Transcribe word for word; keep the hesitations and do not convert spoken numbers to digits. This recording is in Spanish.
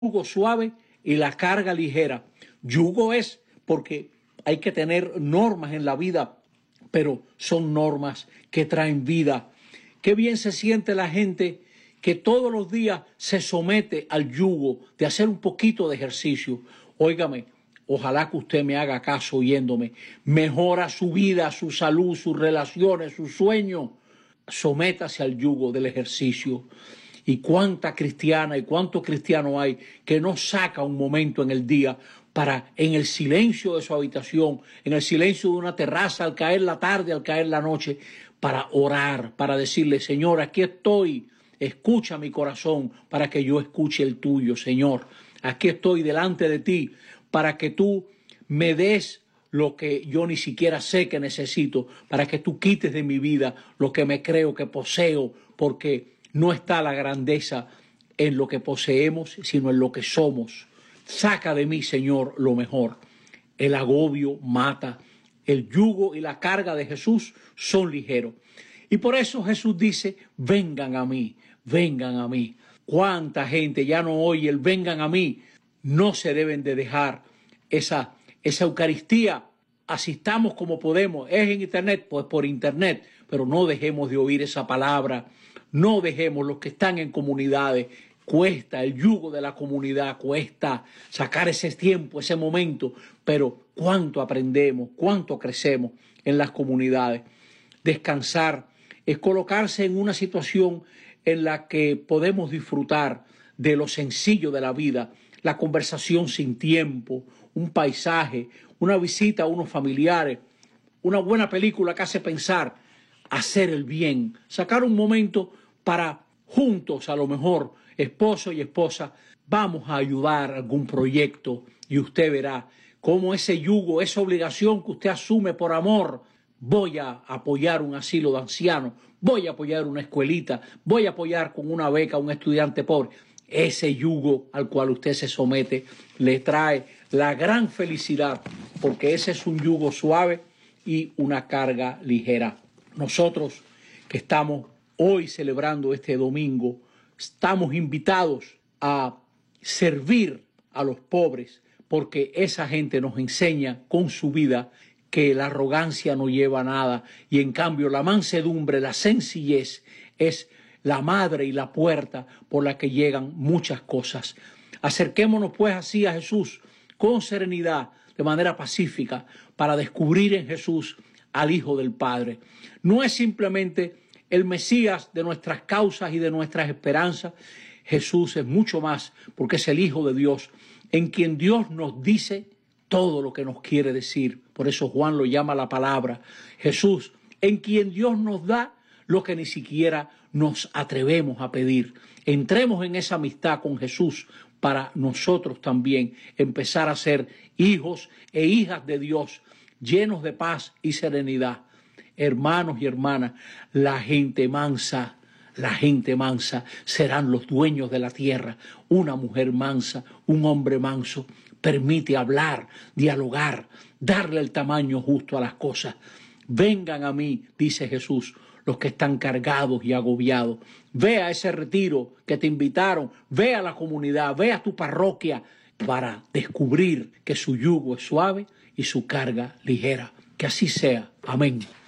yugo suave y la carga ligera. Yugo es porque hay que tener normas en la vida, pero son normas que traen vida. Qué bien se siente la gente que todos los días se somete al yugo de hacer un poquito de ejercicio. Óigame, ojalá que usted me haga caso oyéndome. Mejora su vida, su salud, sus relaciones, sus sueños. Sométase al yugo del ejercicio. Y cuánta cristiana y cuánto cristiano hay que no saca un momento en el día para, en el silencio de su habitación, en el silencio de una terraza, al caer la tarde, al caer la noche, para orar, para decirle: Señor, aquí estoy, escucha mi corazón para que yo escuche el tuyo, Señor. Aquí estoy delante de ti para que tú me des lo que yo ni siquiera sé que necesito, para que tú quites de mi vida lo que me creo que poseo, porque no está la grandeza en lo que poseemos, sino en lo que somos. Saca de mí, Señor, lo mejor. El agobio mata. El yugo y la carga de Jesús son ligeros. Y por eso Jesús dice: vengan a mí, vengan a mí. ¿Cuánta gente ya no oye el vengan a mí? No se deben de dejar esa, esa Eucaristía. Asistamos como podemos. ¿Es en internet? Pues por internet. Pero no dejemos de oír esa palabra. No dejemos, los que están en comunidades. Cuesta, el yugo de la comunidad cuesta sacar ese tiempo, ese momento. Pero cuánto aprendemos, cuánto crecemos en las comunidades. Descansar es colocarse en una situación en la que podemos disfrutar de lo sencillo de la vida. La conversación sin tiempo, un paisaje, una visita a unos familiares, una buena película que hace pensar, hacer el bien, sacar un momento para juntos, a lo mejor, esposo y esposa, vamos a ayudar a algún proyecto y usted verá cómo ese yugo, esa obligación que usted asume por amor, voy a apoyar un asilo de ancianos, voy a apoyar una escuelita, voy a apoyar con una beca a un estudiante pobre. Ese yugo al cual usted se somete le trae la gran felicidad, porque ese es un yugo suave y una carga ligera. Nosotros que estamos hoy celebrando este domingo, estamos invitados a servir a los pobres, porque esa gente nos enseña con su vida que la arrogancia no lleva a nada, y en cambio la mansedumbre, la sencillez es la madre y la puerta por la que llegan muchas cosas. Acerquémonos pues así a Jesús con serenidad, de manera pacífica, para descubrir en Jesús al Hijo del Padre. No es simplemente el Mesías de nuestras causas y de nuestras esperanzas. Jesús es mucho más, porque es el Hijo de Dios, en quien Dios nos dice todo lo que nos quiere decir. Por eso Juan lo llama la palabra. Jesús, en quien Dios nos da lo que ni siquiera nos atrevemos a pedir. Entremos en esa amistad con Jesús para nosotros también empezar a ser hijos e hijas de Dios, llenos de paz y serenidad. Hermanos y hermanas, la gente mansa, la gente mansa serán los dueños de la tierra. Una mujer mansa, un hombre manso, permite hablar, dialogar, darle el tamaño justo a las cosas. Vengan a mí, dice Jesús, los que están cargados y agobiados. Ve a ese retiro que te invitaron, ve a la comunidad, ve a tu parroquia para descubrir que su yugo es suave y su carga ligera. Que así sea. Amén.